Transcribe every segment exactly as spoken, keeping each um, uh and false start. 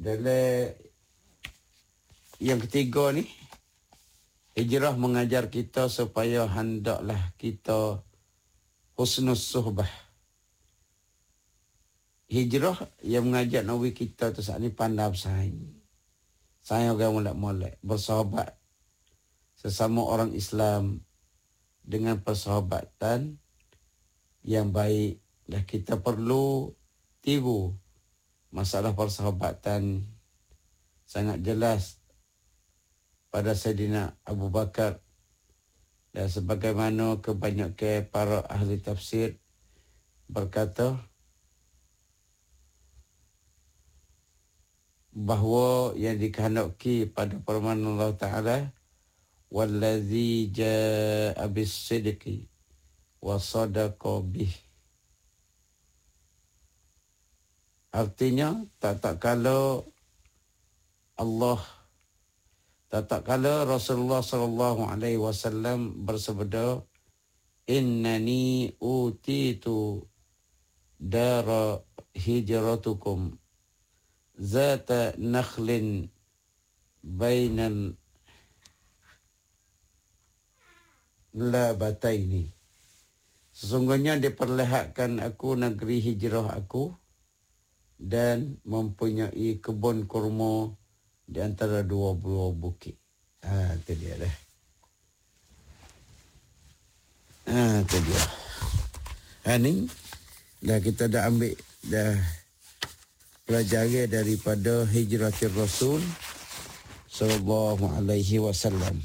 dalam yang ketiga ni, hijrah mengajar kita supaya hendaklah kita husnus suhbah. Hijrah yang mengajar Nabi kita tu saat ni pandai bersaing. Saya orang molek-molek, bersahabat sesama orang Islam dengan persahabatan yang baik. Dan kita perlu tiru masalah persahabatan sangat jelas pada Sayyidina Abu Bakar. Dan sebagaimana kebanyakan para ahli tafsir berkata bahawa yang dikehendaki pada firman Allah Ta'ala, wallazi ja'a bis-sidqi wa sadaqa bih. Artinya, tak tak kala Allah, tak tak kala Rasulullah sallallahu alaihi wasallam bersabda, innani utitu dara hijratukum zata nakhlin bainal labataini. Sesungguhnya diperlihatkan aku negeri hijrah aku dan mempunyai kebun kurma di antara dua buah bukit. Ha, itu dia dah. Ha, itu dia. Ha, ni dah kita dah ambil dah pelajari daripada hijratul Rasul sallallahu alaihi wasallam.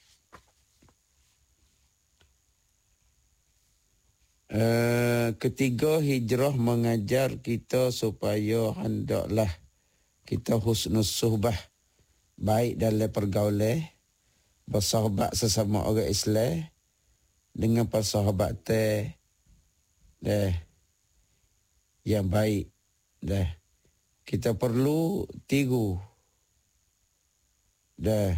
Uh, ketiga, hijrah mengajar kita supaya hendaklah kita husnus suhbah, baik dalam pergaulan, bersahabat sesama orang Islam dengan persahabatan dah yang baik. Dah kita perlu tiru dah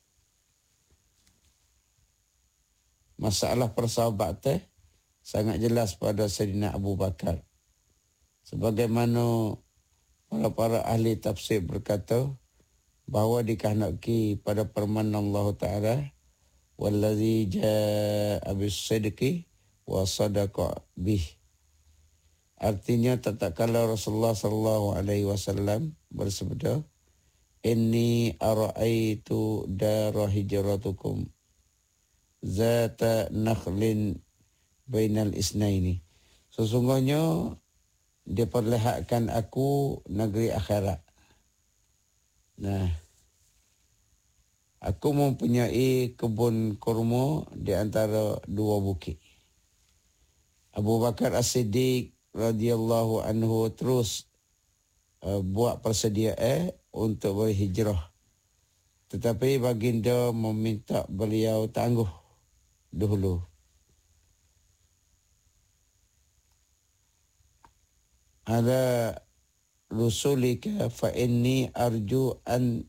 masalah persahabatan sangat jelas pada Sayyidina Abu Bakar. Sebagaimana para-para ahli tafsir berkata bahawa dikehendaki pada firman Allah Ta'ala, wallazi ja'a bis-sidqi wa sadaqa bih. Artinya, tak tak kala Rasulullah sallallahu alaihi wasallam bersabda, inni ara'aitu dara hijratukum zata nakhlin bainal isnaini. Sesungguhnya diperlihatkan aku negeri akhirat. Nah, aku mempunyai kebun kurma di antara dua bukit. Abu Bakar As-Siddiq radhiyallahu anhu terus uh, buat persediaan untuk berhijrah. Tetapi baginda meminta beliau tangguh dahulu. Ala rusulika fa inni arju an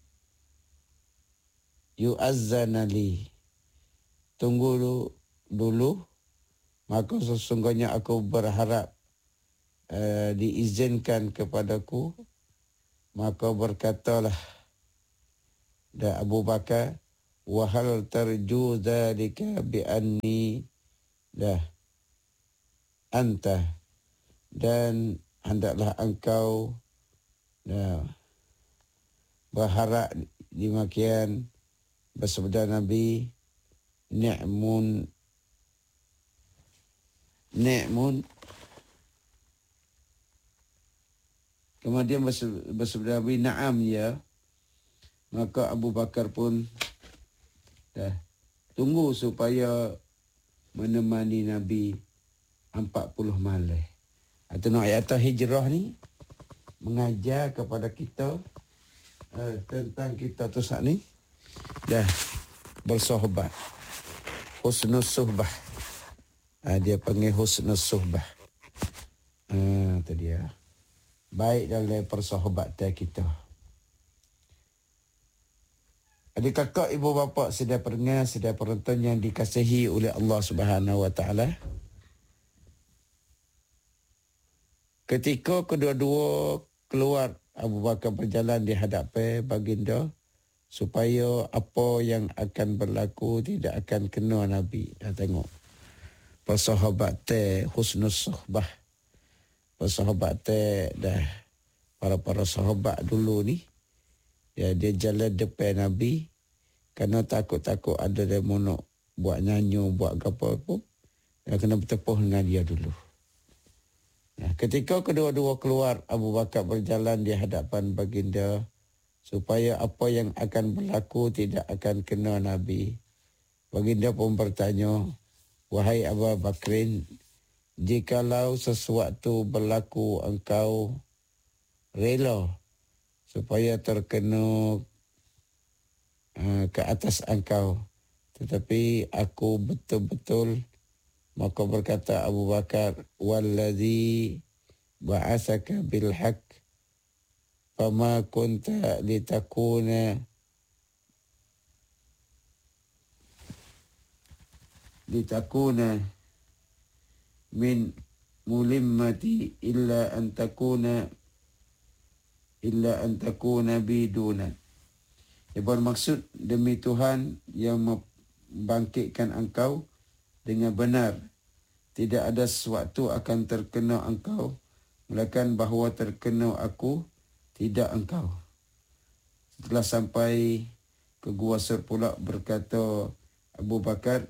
yu'azzana li. Tunggu dulu, dulu maka sesungguhnya aku berharap uh, diizinkan kepadaku. Maka berkatalah da Abu Bakar, wa hal tarju dzalika bi anni dah anta, dan hendaklah engkau dah berharap demikian. Bersabda Nabi, ni'mun ni'mun kemudian bersabda Nabi, na'am ya. Maka Abu Bakar pun dah tunggu supaya menemani Nabi empat puluh malam. Atau ayat hijrah ni mengajar kepada kita uh, tentang kita tu saat ni dah bersahabat. Husnus suhbah. Uh, dia panggil husnus suhbah. Uh, itu dia. Baik dalam persahabatan kita. Adik kakak, ibu bapa, sedaya pendengar, sedaya penonton yang dikasihi oleh Allah Subhanahu Wa Taala. Ketika kedua-dua keluar Abu Bakar berjalan di hadapan baginda supaya apa yang akan berlaku tidak akan kena Nabi. Dah tengok. Persahabat teh husnus sohbah. Persahabat teh dah para-para sahabat dulu ni. Ya, dia jalan depan Nabi kerana takut-takut ada demo nak buat nyanyi, buat apa-apa. Dia kena bertepuh dengan dia dulu. Nah, ketika kedua-dua keluar, Abu Bakar berjalan di hadapan baginda supaya apa yang akan berlaku tidak akan kena Nabi. Baginda pun bertanya, wahai Abu Bakrin, jikalau sesuatu berlaku engkau rela supaya terkena uh, ke atas engkau, tetapi aku betul-betul. Maka berkata Abu Bakar, wallazi ba'asaka bil haqq fama kunta litakuna litakuna min mulimmati illa an takuna illa an takuna biduna. Ia bermaksud demi Tuhan yang membangkitkan engkau dengan benar, tidak ada sesuatu akan terkena engkau, melainkan bahawa terkena aku, tidak engkau. Setelah sampai ke Gua Sur pula berkata Abu Bakar,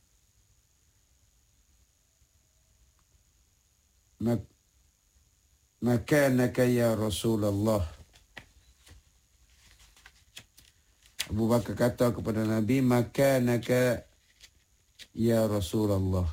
makanaka ya Rasulullah. Abu Bakar kata kepada Nabi, makanaka ya Rasulullah.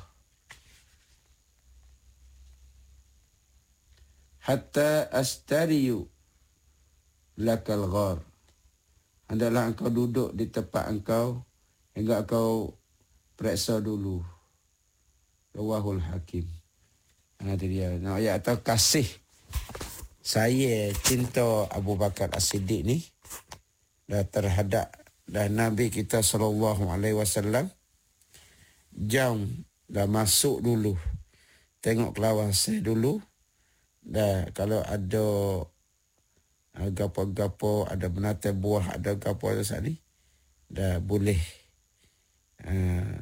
Hatta astariyu lakal ghar. Hendaklah engkau duduk di tempat engkau hingga engkau periksa dulu. Rawahul Hakim. Itu dia. Nah, ayat atau kasih saya cinta Abu Bakar As-Siddiq ni dah terhadap dah Nabi kita sallallahu alaihi wasallam. Jam dah masuk dulu. Tengok kelawar saya dulu. Dah kalau ada gapo-gapo, ada binatang buah, ada gapo ada saat ni, dah boleh uh,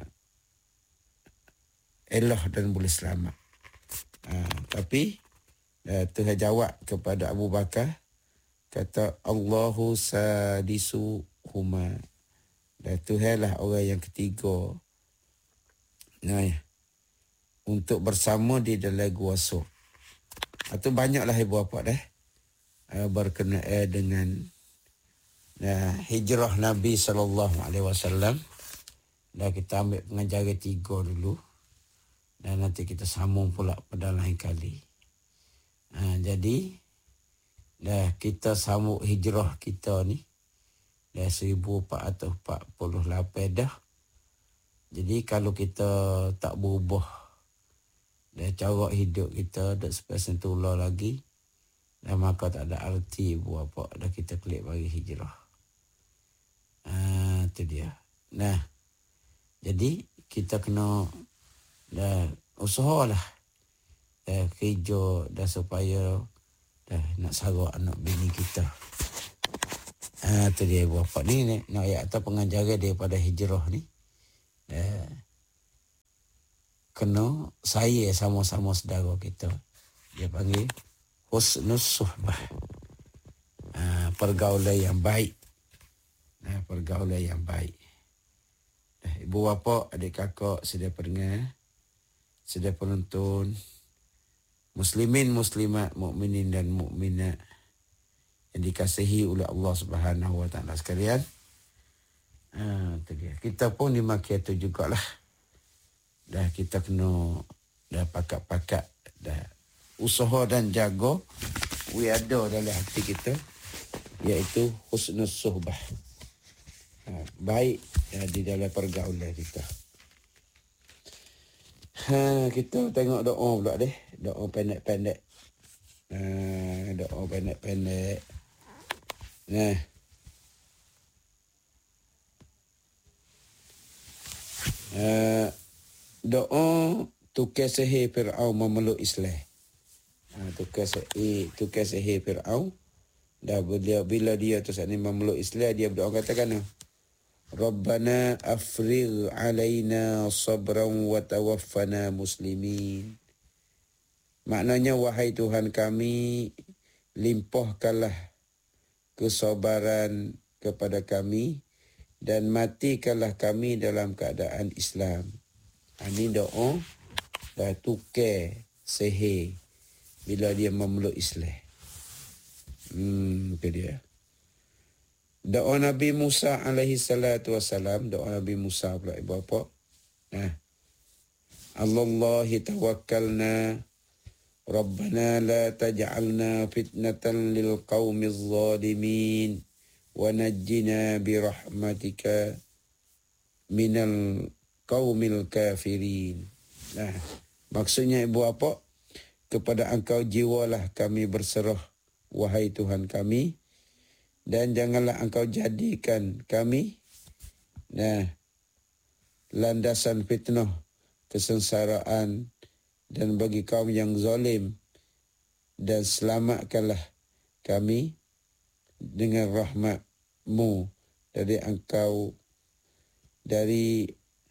elah dan boleh selamat. Uh, tapi uh, Tuhan jawab kepada Abu Bakar, kata Allahu sadisu huma. Dan Tuhanlah orang yang ketiga. Nah, ya. Untuk bersama di dalam Gua Sur. Itu banyaklah ibu bapa dah uh, berkenaan dengan uh, hijrah Nabi sallallahu alaihi wasallam. Dah kita ambil pengajaran tiga dulu. Dan nanti kita sambung pula pada lain kali. Uh, jadi dah kita sambung hijrah kita ni dah seribu empat ratus empat puluh lapan dah. Jadi kalau kita tak berubah dan cara hidup kita tak seperti sentulah lagi, dan maka tak ada arti buat apa dah kita klik bagi hijrah. Ah, itu dia. Nah, jadi kita kena dah usahalah dah kerja dah supaya dah nak sarok anak bini kita. Ah, itu dia buat apa ni, nak ayat atau pengajaran daripada hijrah ni. Eh, kena saya sama-sama saudara kita. Dia panggil husnus suhbah. Uh, pergaulan yang baik. Uh, pergaulan yang baik. Uh, ibu bapa, adik kakak, sedia pendengar, sedia penonton, muslimin, muslimat, mukminin dan mukminat yang dikasihi oleh Allah Subhanahu Wa Taala sekalian. Ah, tu dia. Kita pun di Makkah tu jugalah. Dah kita kena dah pakat-pakat, dah usaha dan jaga we ada dalam hati kita, iaitu husnus suhbah. Ha, baik ya, di dalam pergaulan kita. Ha, kita tengok doa pula deh, doa pendek-pendek. Ha, doa pendek-pendek. Nah, Uh, doa tukar sihir Fir'aun memeluk Islam. Uh, tukar sihir, tukar sihir Fir'aun Dah bila, bila dia tu saat ni memeluk Islam, dia berdoa katakan, Rabbana afrigh alaina sabran wa tawaffana muslimin. Maknanya, wahai Tuhan kami, limpahkanlah kesabaran kepada kami dan matikanlah kami dalam keadaan Islam. Ini doa dah tukar sihir bila dia memeluk Islam. Hmm, itu dia. Doa Nabi Musa alaihi salatu wassalam, doa Nabi Musa pula ibu bapa. Nah. Allahi tawakkalna Rabbana la taj'alna fitnatan lil qaumiz zalimin wa najjina bi rahmatika minal qaumil kafirin. Nah, maksudnya ibu bapa, kepada engkau jiwalah kami berserah, wahai Tuhan kami, dan janganlah engkau jadikan kami nah landasan fitnah, kesengsaraan dan bagi kaum yang zalim, dan selamatkanlah kami dengan rahmat-Mu dari engkau, dari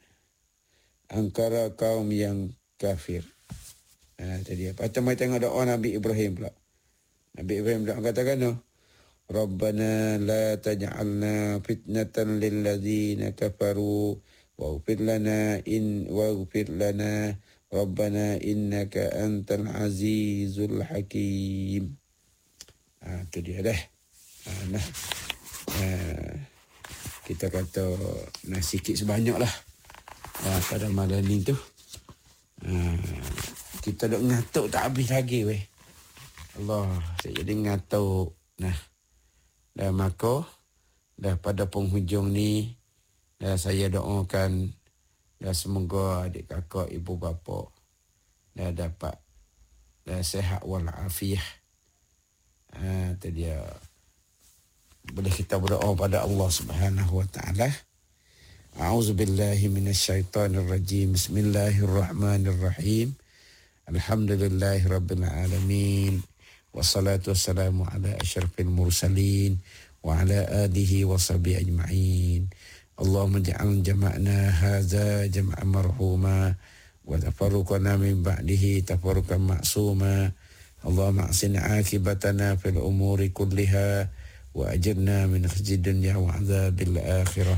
angkara kaum yang kafir. Ha, tadi apa? Macam tengok doa Nabi Ibrahim pula. Nabi Ibrahim doa katakan, no, Rabbana la taj'alna fitnatan lil ladzina kafaru waghfir lana in waghfir lana Rabbana innaka antal azizul hakim. Ah, tu dia dah. Ah, nah. Ah, kita kata nah sikit sebanyak lah. Ah, pada malam ni tu. Ah, kita dok ngatuk tak habis lagi weh. Allah, saya jadi ngatuk. Nah. Dan maka dah pada penghujung ni dah saya doakan dah semoga adik kakak ibu bapa dah dapat dah sihat walafiat. Ah, tu dia. Boleh kita berdoa pada Allah Subhanahu wa taala. A'udzubillahi minasyaitonirrajim. Bismillahirrahmanirrahim. Alhamdulillahirabbil alamin. Wassalatu wassalamu ala asyrafil mursalin wa ala alihi wa sahbihi ajma'in. Allahumma ja'al jama'na hadza jam'an marhuma wa tafarruqana min ba'dihi tafarruqan ma'suma. Allahumma ahsin 'aqibatana fil umuri kulliha wa ajirna min khizyid dunya wa 'adzabil akhirah.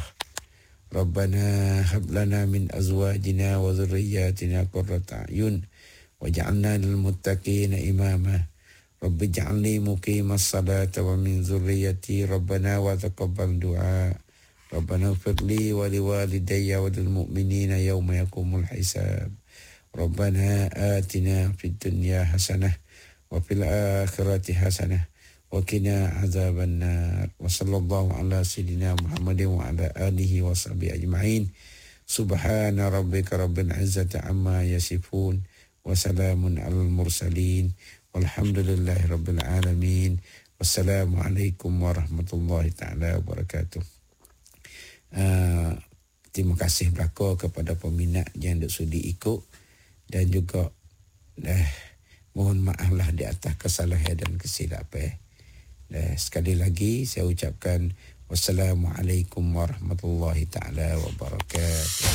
Rabbana hab lana min azwajina wa dhurriyyatina qurrata a'yun waj'alna lil muttaqina imama. Rabbi ja'alni muqimas salata wa min dhurriyyati Rabbana wa taqabbal du'a. Rabbana ighfirli wa liwalidayya wa lil mu'minina yawma yaqumul hisab. Rabbana atina fid dunya hasanah wa fil akhirati hasanah wa qina azaban nar. Wa sallallahu ala sayyidina Muhammadin wa ala alihi wa sahbihi ajma'in. Subhana rabbika rabbil izzati amma yasifun wa salamun alal mursalin. Walhamdulillahi rabbil alamin. Wassalamualaikum warahmatullahi taala wabarakatuh. Uh, terima kasih belaka kepada peminat yang duk sudi ikut, dan juga uh, mohon maaflah di atas kesalahan dan kesilapan. Uh, sekali lagi saya ucapkan wassalamualaikum warahmatullahi taala wabarakatuh.